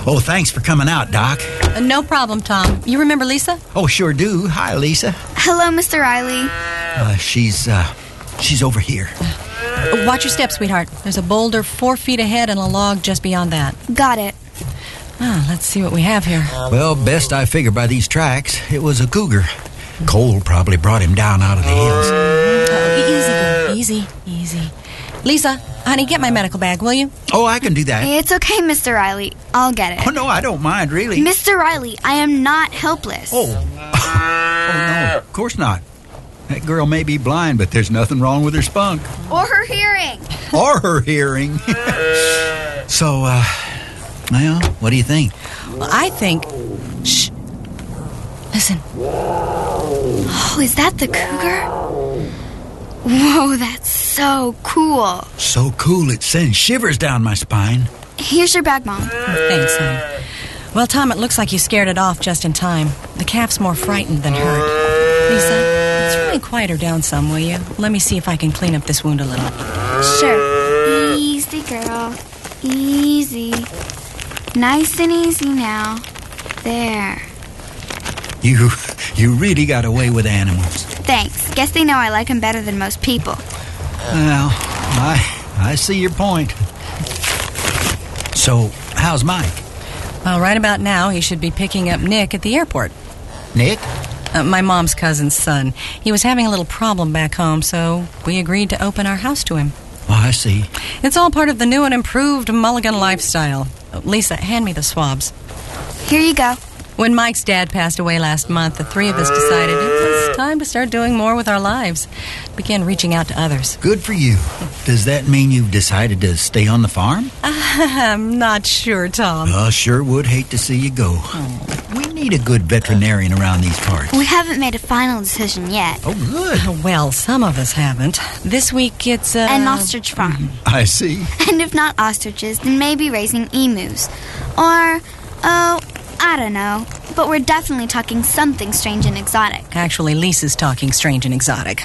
Oh, thanks for coming out, Doc. No problem, Tom. You remember Lisa? Oh, sure do. Hi, Lisa. Hello, Mr. Riley. She's over here. Watch your step, sweetheart. There's a boulder 4 feet ahead and a log just beyond that. Got it. Let's see what we have here. Well, best I figure by these tracks, it was a cougar. Cole probably brought him down out of the hills. Easy, girl. Easy. Lisa, honey, get my medical bag, will you? Oh, I can do that. It's okay, Mr. Riley. I'll get it. Oh, no, I don't mind, really. Mr. Riley, I am not helpless. Oh, no, of course not. That girl may be blind, but there's nothing wrong with her spunk. Or her hearing. Or her hearing. So, well, what do you think? Well, I think... Shh. Listen. Oh, is that the cougar? Whoa, that's so cool. So cool it sends shivers down my spine. Here's your bag, Mom. Thanks, honey. Well, Tom, it looks like you scared it off just in time. The calf's more frightened than hurt. Lisa, let's really quiet her down some, will you? Let me see if I can clean up this wound a little. Sure. Easy, girl. Easy. Nice and easy now. There. You really got away with animals. Thanks. Guess they know I like them better than most people. Well, I see your point. So, how's Mike? Well, right about now, he should be picking up Nick at the airport. Nick? My mom's cousin's son. He was having a little problem back home, so we agreed to open our house to him. Oh, I see. It's all part of the new and improved Mulligan lifestyle. Lisa, hand me the swabs. Here you go. When Mike's dad passed away last month, the three of us decided it was time to start doing more with our lives. Began reaching out to others. Good for you. Does that mean you've decided to stay on the farm? I'm not sure, Tom. I sure would hate to see you go. We need a good veterinarian around these parts. We haven't made a final decision yet. Oh, good. Well, some of us haven't. This week it's An ostrich farm. I see. And if not ostriches, then maybe raising emus. Or, I don't know. But we're definitely talking something strange and exotic. Actually, Lisa's talking strange and exotic.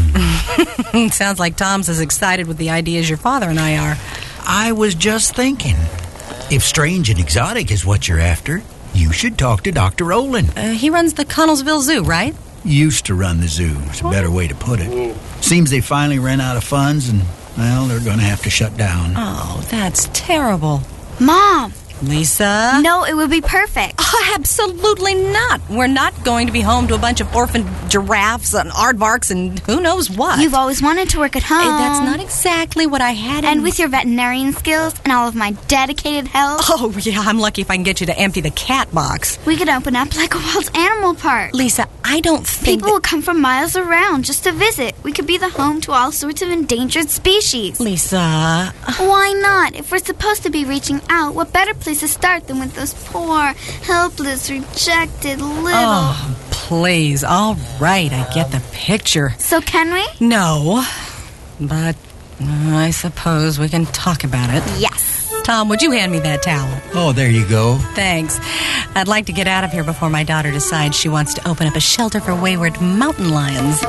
Sounds like Tom's as excited with the idea as your father and I are. I was just thinking, if strange and exotic is what you're after, you should talk to Dr. Olin. He runs the Connellsville Zoo, right? Used to run the zoo, is a better way to put it. Seems they finally ran out of funds and, well, they're going to have to shut down. Oh, that's terrible. Mom! Lisa? No, it would be perfect. Oh, absolutely not. We're not going to be home to a bunch of orphan giraffes and aardvarks and who knows what. You've always wanted to work at home. That's not exactly what I had in... And with your veterinarian skills and all of my dedicated help... Oh, yeah, I'm lucky if I can get you to empty the cat box. We could open up like a wild animal park. Lisa, I don't think People will come from miles around just to visit. We could be the home to all sorts of endangered species. Lisa... Why not? If we're supposed to be reaching out, what better place to start than with those poor, helpless, rejected little... Oh, please. All right, I get the picture. So can we? No, but I suppose we can talk about it. Yes. Tom, would you hand me that towel? Oh, there you go. Thanks. I'd like to get out of here before my daughter decides she wants to open up a shelter for wayward mountain lions.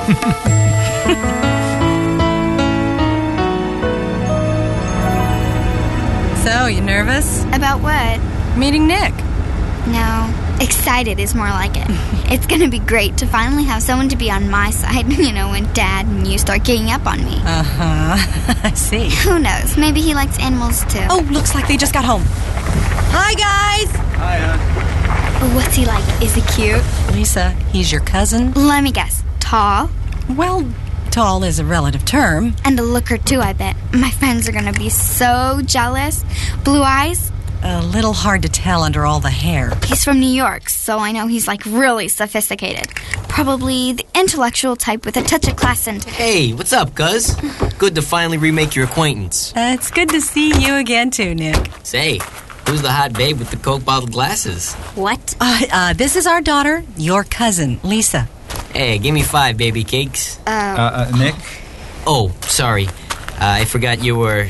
So, you nervous? About what? Meeting Nick. No. Excited is more like it. It's going to be great to finally have someone to be on my side, when Dad and you start getting up on me. Uh-huh. I see. Who knows? Maybe he likes animals, too. Oh, looks like they just got home. Hi, guys! Hi, hon. What's he like? Is he cute? Lisa, he's your cousin? Let me guess. Tall? Well, tall is a relative term. And a looker, too, I bet. My friends are going to be so jealous. Blue eyes? A little hard to tell under all the hair. He's from New York, so I know he's, really sophisticated. Probably the intellectual type with a touch of class and... Hey, what's up, cuz? Good to finally remake your acquaintance. It's good to see you again, too, Nick. Say, who's the hot babe with the Coke bottle glasses? What? This is our daughter, your cousin, Lisa. Hey, give me 5 baby cakes. Nick? Oh, sorry. I forgot you were,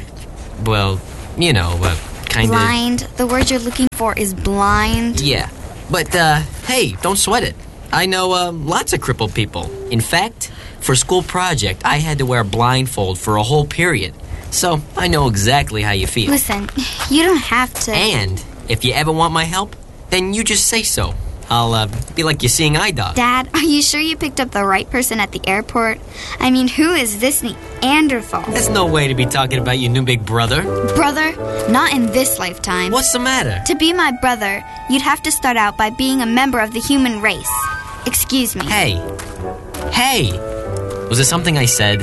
kind of... Blind. The word you're looking for is blind. Yeah. But, hey, don't sweat it. I know, lots of crippled people. In fact, for school project, I had to wear a blindfold for a whole period. So, I know exactly how you feel. Listen, you don't have to... And If you ever want my help, then you just say so. I'll be like your seeing eye dog. Dad, are you sure you picked up the right person at the airport? I mean, who is this Neanderthal? There's no way to be talking about your new big brother. Brother? Not in this lifetime. What's the matter? To be my brother, you'd have to start out by being a member of the human race. Excuse me. Hey. Was there something I said?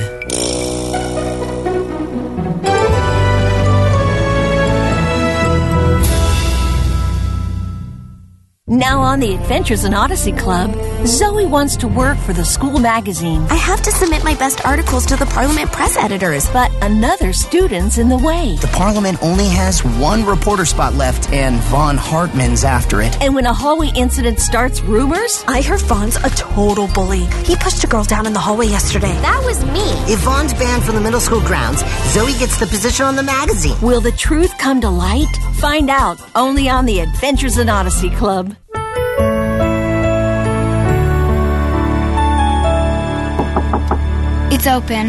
Now on the Adventures in Odyssey Club, Zoe wants to work for the school magazine. I have to submit my best articles to the Parliament press editors. But another student's in the way. The Parliament only has one reporter spot left, and Von Hartman's after it. And when a hallway incident starts rumors, I heard Von's a total bully. He pushed a girl down in the hallway yesterday. That was me. If Von's banned from the middle school grounds, Zoe gets the position on the magazine. will the truth come to light? Find out only on the Adventures in Odyssey Club. It's open.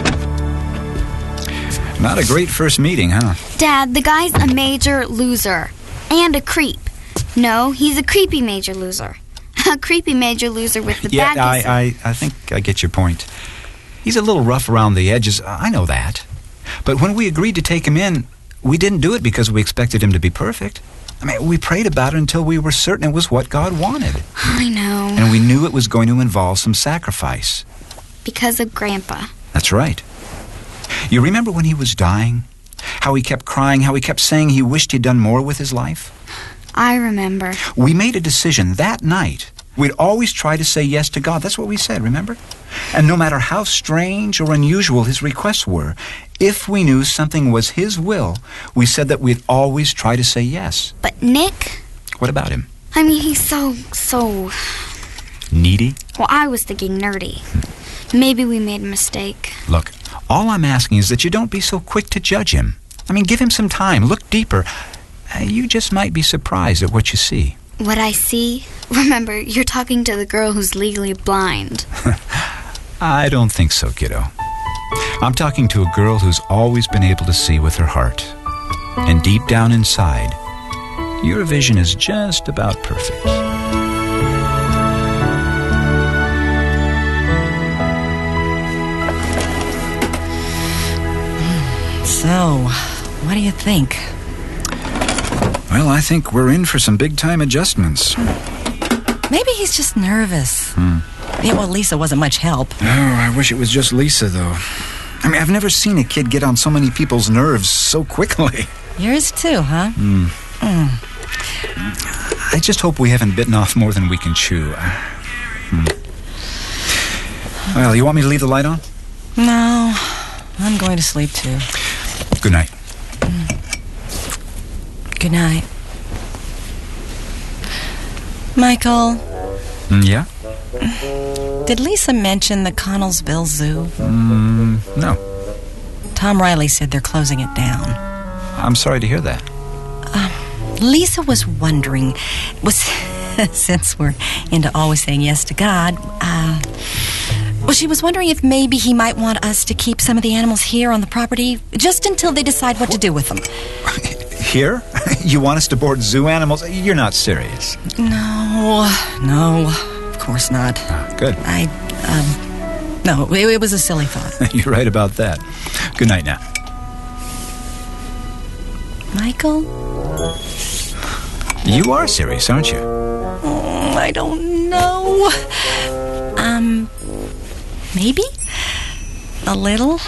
Not a great first meeting, huh? Dad, the guy's a major loser. And a creep. No, he's a creepy major loser. A creepy major loser with the Yeah, bad I think I get your point. He's a little rough around the edges. I know that. But when we agreed to take him in, we didn't do it because we expected him to be perfect. I mean, we prayed about it until we were certain it was what God wanted. I know. And we knew it was going to involve some sacrifice. Because of Grandpa. That's right. You remember when he was dying? How he kept crying, how he kept saying he wished he'd done more with his life? I remember. We made a decision that night. We'd always try to say yes to God. That's what we said, remember? And no matter how strange or unusual his requests were, if we knew something was his will, we said that we'd always try to say yes. But Nick? What about him? I mean, he's so... Needy? Well, I was thinking nerdy. Maybe we made a mistake. Look, all I'm asking is that you don't be so quick to judge him. I mean, give him some time. Look deeper. You just might be surprised at what you see. What I see? Remember, you're talking to the girl who's legally blind. I don't think so, kiddo. I'm talking to a girl who's always been able to see with her heart. And deep down inside, your vision is just about perfect. So, what do you think? Well, I think we're in for some big-time adjustments. Maybe he's just nervous. Yeah, well, Lisa wasn't much help. Oh, I wish it was just Lisa, though. I mean, I've never seen a kid get on so many people's nerves so quickly. Yours too, huh? I just hope we haven't bitten off more than we can chew. Well, you want me to leave the light on? No, I'm going to sleep too. Good night. Good night. Michael, Yeah? did Lisa mention the Connellsville Zoo? No. Tom Riley said they're closing it down. I'm sorry to hear that. Lisa was wondering, since we're into always saying yes to God, she was wondering if maybe he might want us to keep some of the animals here on the property just until they decide what to do with them. Here? You want us to board zoo animals? You're not serious. No, of course not. Good. No, it was a silly thought. You're right about that. Good night now. Michael? You are serious, aren't you? I don't know. Maybe? A little?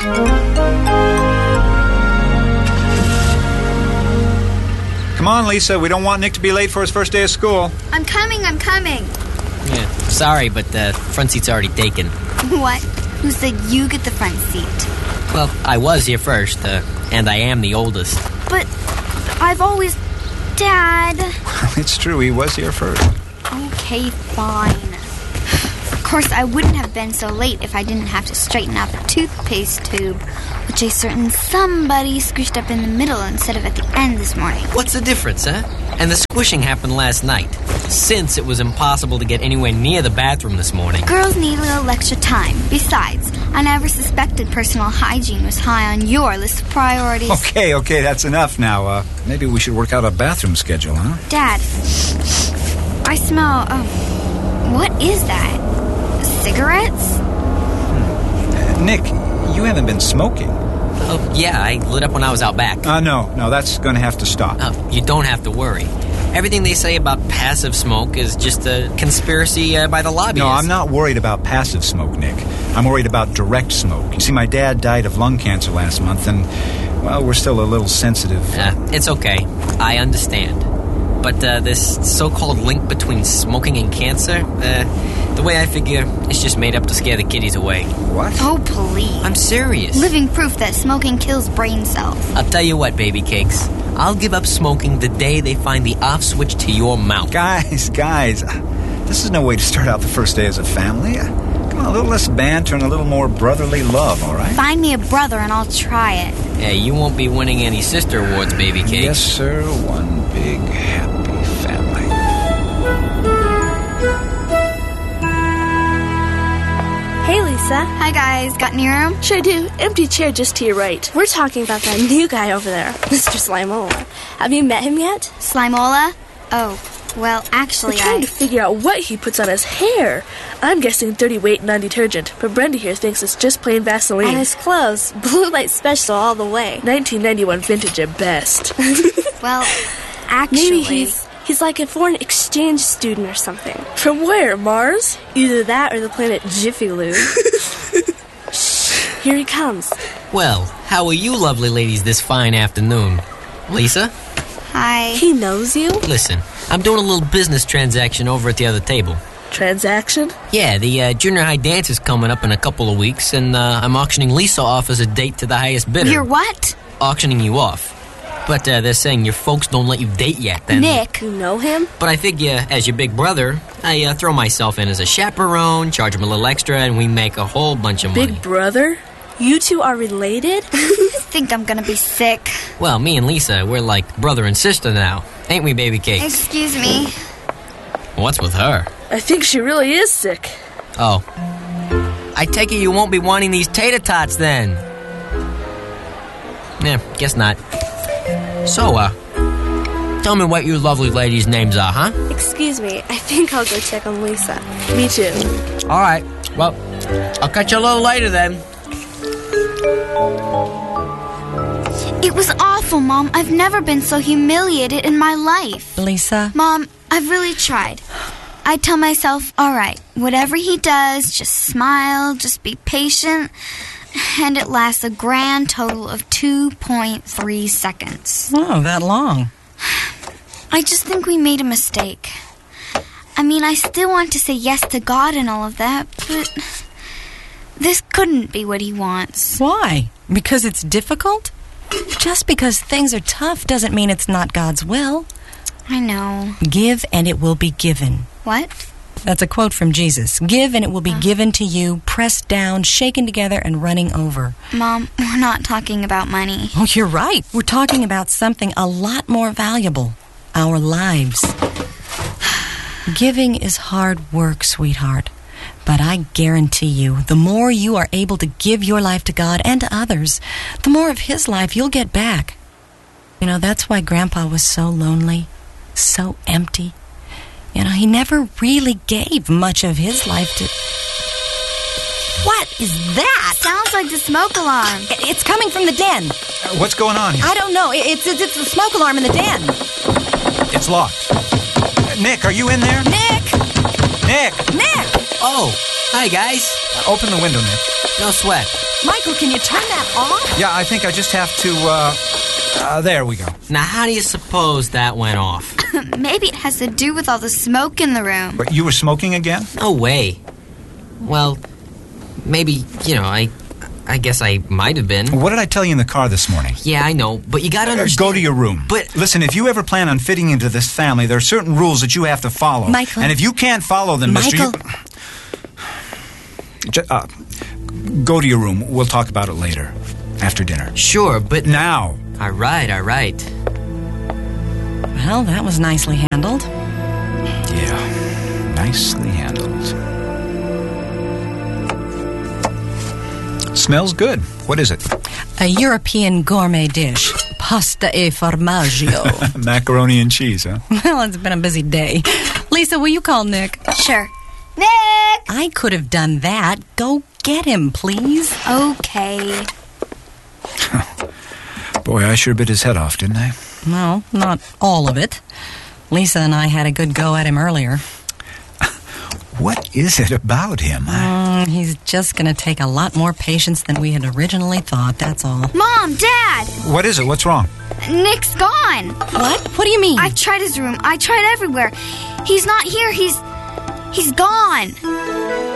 Come on, Lisa. We don't want Nick to be late for his first day of school. I'm coming. Yeah, sorry, but the front seat's already taken. What? Who said you get the front seat? Well, I was here first, and I am the oldest. But I've always... Dad... It's true. He was here first. Okay, fine. Of course, I wouldn't have been so late if I didn't have to straighten out the toothpaste tube, which Jay's certain somebody squished up in the middle instead of at the end this morning. What's the difference, huh? And the squishing happened last night, since it was impossible to get anywhere near the bathroom this morning. Girls need a little extra time. Besides, I never suspected personal hygiene was high on your list of priorities. Okay, that's enough now. Maybe we should work out a bathroom schedule, huh? Dad, I smell... what is that? Cigarettes? Nick, you haven't been smoking. Oh, yeah, I lit up when I was out back. No, that's going to have to stop. You don't have to worry. Everything they say about passive smoke is just a conspiracy by the lobbyists. No, I'm not worried about passive smoke, Nick. I'm worried about direct smoke. You see, my dad died of lung cancer last month, and, well, we're still a little sensitive. It's okay. I understand. But this so-called link between smoking and cancer, the way I figure, it's just made up to scare the kiddies away. What? Oh, please. I'm serious. Living proof that smoking kills brain cells. I'll tell you what, baby cakes. I'll give up smoking the day they find the off switch to your mouth. Guys, this is no way to start out the first day as a family. Come on, a little less banter and a little more brotherly love, all right? Find me a brother and I'll try it. Hey, you won't be winning any sister awards, baby cakes. Yes, sir. One big happy family. Hey, Lisa. Hi, guys. Got any room? Sure do. Empty chair just to your right. We're talking about that new guy over there, Mr. Slimola. Have you met him yet? Slimola? Oh, well, actually, We're trying to figure out what he puts on his hair. I'm guessing 30 weight non-detergent, but Brenda here thinks it's just plain Vaseline. And his clothes, Blue Light Special all the way. 1991 vintage at best. Well, actually... Maybe he's like a foreign exchange student or something. From where, Mars? Either that or the planet Jiffy Lube. Shh, here he comes. Well, how are you lovely ladies this fine afternoon? Lisa? Hi. He knows you? Listen, I'm doing a little business transaction over at the other table. Transaction? Yeah, the junior high dance is coming up in a couple of weeks, and I'm auctioning Lisa off as a date to the highest bidder. You're what? Auctioning you off. But they're saying your folks don't let you date yet, then... Nick. You know him? But I figure, as your big brother, I throw myself in as a chaperone, charge him a little extra, and we make a whole bunch of money. Big brother? You two are related? I think I'm gonna be sick. Well, me and Lisa, we're like brother and sister now. Ain't we, baby cakes? Excuse me. What's with her? I think she really is sick. Oh. I take it you won't be wanting these tater tots, then. Guess not. So, tell me what you lovely ladies' names are, huh? Excuse me, I think I'll go check on Lisa. Me too. All right. Well, I'll catch you a little later, then. It was awful, Mom. I've never been so humiliated in my life. Lisa? Mom, I've really tried. I tell myself, all right, whatever he does, just smile, just be patient. And it lasts a grand total of 2.3 seconds. Oh, that long. I just think we made a mistake. I mean, I still want to say yes to God and all of that, but this couldn't be what he wants. Why? Because it's difficult? Just because things are tough doesn't mean it's not God's will. I know. Give and it will be given. What? That's a quote from Jesus. Give and it will be given to you, pressed down, shaken together, and running over. Mom, we're not talking about money. Oh, you're right. We're talking about something a lot more valuable. Our lives. Giving is hard work, sweetheart. But I guarantee you, the more you are able to give your life to God and to others, the more of His life you'll get back. You know, that's why Grandpa was so lonely, so empty. You know, he never really gave much of his life to... What is that? Sounds like the smoke alarm. It's coming from the den. What's going on here? I don't know. It's the smoke alarm in the den. It's locked. Nick, are you in there? Nick! Nick! Oh, hi, guys. Open the window, Nick. No sweat. Michael, can you turn that off? Yeah, I think I just have to, there we go. Now, how do you suppose that went off? Maybe it has to do with all the smoke in the room. But you were smoking again? No way. Well, maybe, I guess I might have been. What did I tell you in the car this morning? Yeah, I know, but you gotta understand... Go to your room. But... Listen, if you ever plan on fitting into this family, there are certain rules that you have to follow. Michael. And if you can't follow them, Michael. Go to your room. We'll talk about it later. after dinner. Sure, but... Now. All right. Well, that was nicely handled. Yeah, nicely handled. Smells good. What is it? A European gourmet dish. Pasta e formaggio. Macaroni and cheese, huh? Well, it's been a busy day. Lisa, will you call Nick? Sure. Nick! I could have done that. Go get him, please. Okay. Boy, I sure bit his head off, didn't I? No, not all of it. Lisa and I had a good go at him earlier. What is it about him? He's just going to take a lot more patience than we had originally thought, that's all. Mom, Dad! What is it? What's wrong? Nick's gone. What? What do you mean? I've tried his room. I tried everywhere. He's not here. He's gone.